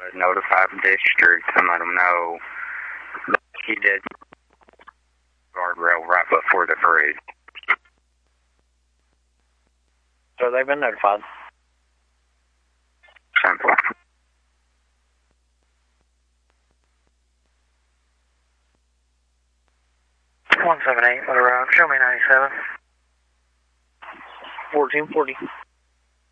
Notify the district and let them know that he did guardrail right before the bridge. So they've been notified. Simple. 178, let her out. Show me 97. 1440.